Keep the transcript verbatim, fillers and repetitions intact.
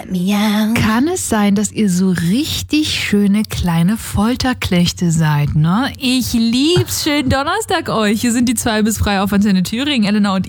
Miau. Kann es sein, dass ihr so richtig schöne kleine Folterknechte seid, ne? Ich lieb's. Schönen Donnerstag euch. Hier sind die zwei bis frei auf Antenne Thüringen. Elena und